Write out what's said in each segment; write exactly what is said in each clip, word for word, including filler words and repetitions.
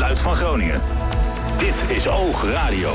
geluid van Groningen. Dit is Oog Radio.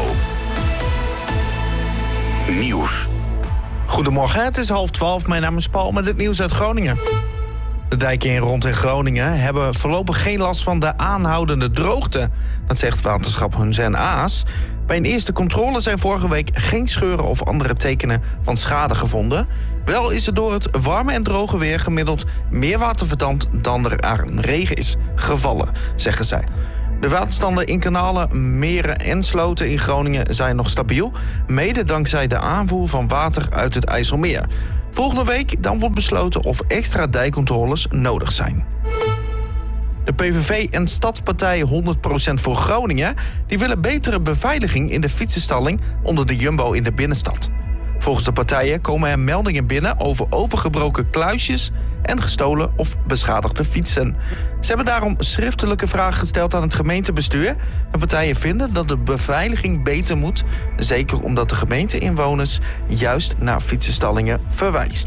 Nieuws. Goedemorgen, het is half twaalf. Mijn naam is Paul met het nieuws uit Groningen. De dijken in rond in Groningen hebben voorlopig geen last van de aanhoudende droogte. Dat zegt waterschap Hunze en Aas. Bij een eerste controle zijn vorige week geen scheuren of andere tekenen van schade gevonden. Wel is er door het warme en droge weer gemiddeld meer water verdampt dan er aan regen is gevallen, zeggen zij. De waterstanden in kanalen, meren en sloten in Groningen zijn nog stabiel, mede dankzij de aanvoer van water uit het IJsselmeer. Volgende week dan wordt besloten of extra dijkcontroles nodig zijn. De P V V en Stadspartij honderd procent voor Groningen die willen betere beveiliging in de fietsenstalling onder de Jumbo in de binnenstad. Volgens de partijen komen er meldingen binnen over opengebroken kluisjes en gestolen of beschadigde fietsen. Ze hebben daarom schriftelijke vragen gesteld aan het gemeentebestuur. De partijen vinden dat de beveiliging beter moet, zeker omdat de gemeenteinwoners juist naar fietsenstallingen verwijst.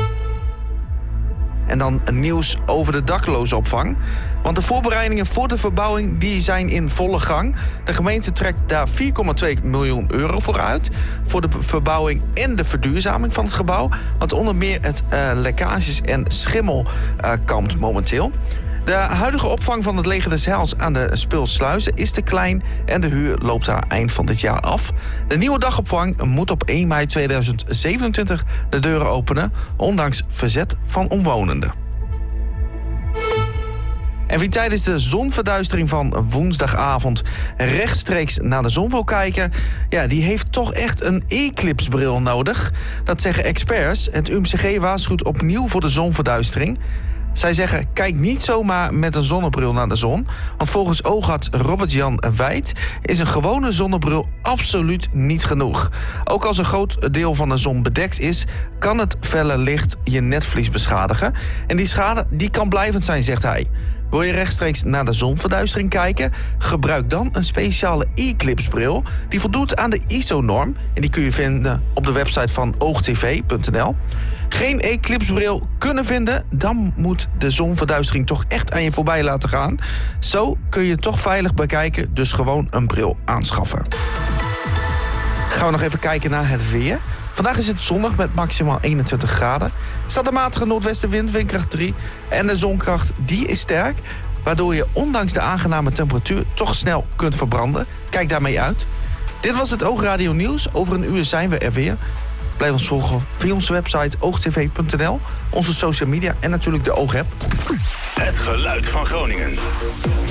En dan nieuws over de daklozenopvang. Want de voorbereidingen voor de verbouwing die zijn in volle gang. De gemeente trekt daar vier komma twee miljoen euro voor uit. Voor de verbouwing en de verduurzaming van het gebouw. Want onder meer het uh, lekkages en schimmel uh, kampt momenteel. De huidige opvang van het Leger des Heils aan de Speelsluizen is te klein en de huur loopt daar eind van dit jaar af. De nieuwe dagopvang moet op één mei tweeduizend zevenentwintig de deuren openen, ondanks verzet van omwonenden. En wie tijdens de zonverduistering van woensdagavond rechtstreeks naar de zon wil kijken, ja, die heeft toch echt een eclipsbril nodig. Dat zeggen experts. Het U M C G waarschuwt opnieuw voor de zonverduistering. Zij zeggen, kijk niet zomaar met een zonnebril naar de zon. Want volgens oogarts Robert-Jan Wijd is een gewone zonnebril absoluut niet genoeg. Ook als een groot deel van de zon bedekt is, kan het felle licht je netvlies beschadigen. En die schade die kan blijvend zijn, zegt hij. Wil je rechtstreeks naar de zonverduistering kijken? Gebruik dan een speciale eclipsbril die voldoet aan de I S O-norm. En die kun je vinden op de website van oogtv punt n l. Geen eclipsbril kunnen vinden? Dan moet de zonverduistering toch echt aan je voorbij laten gaan. Zo kun je het toch veilig bekijken, dus gewoon een bril aanschaffen. Gaan we nog even kijken naar het weer. Vandaag is het zonnig met maximaal eenentwintig graden. Er staat een matige noordwestenwind, windkracht drie. En de zonkracht die is sterk, waardoor je ondanks de aangename temperatuur toch snel kunt verbranden. Kijk daarmee uit. Dit was het Oogradio Nieuws. Over een uur zijn we er weer. Blijf ons volgen via onze website oogtv punt n l, onze social media en natuurlijk de Oog-app. Het geluid van Groningen.